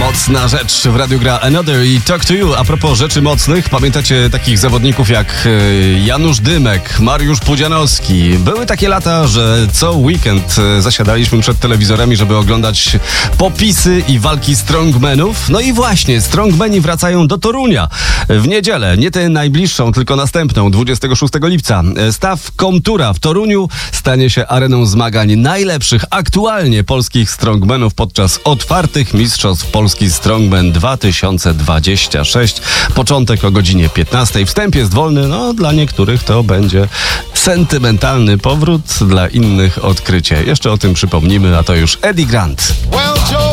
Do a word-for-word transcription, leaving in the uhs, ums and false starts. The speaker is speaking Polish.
Mocna rzecz w radiu gra Another i Talk to You. A propos rzeczy mocnych, pamiętacie takich zawodników jak Janusz Dymek, Mariusz Pudzianowski. Były takie lata, że co weekend zasiadaliśmy przed telewizorami, żeby oglądać popisy i walki strongmenów. No i właśnie, strongmeni wracają do Torunia w niedzielę, nie tę najbliższą, tylko następną, dwudziestego szóstego lipca. Staw Komtura w Toruniu stanie się areną zmagań najlepszych aktualnie polskich strongmenów podczas otwartych Mistrzostw Polski Strongman dwa tysiące dwadzieścia sześć. Początek o godzinie piętnastej. Wstęp jest wolny, no dla niektórych to będzie sentymentalny powrót, dla innych odkrycie. Jeszcze o tym przypomnimy, a to już Eddie Grant.